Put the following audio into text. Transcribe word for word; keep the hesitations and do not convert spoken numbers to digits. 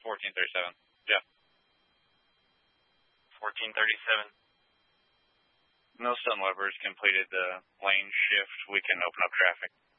fourteen thirty-seven. Jeff. fourteen thirty-seven. Millstone Weber's completed the lane shift. We can open up traffic.